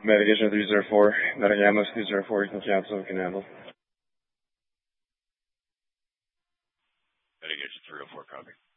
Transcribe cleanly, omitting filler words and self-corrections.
Mitigation 304. Metagamos 304. You can cancel. We can handle. Mitigation 304, copy.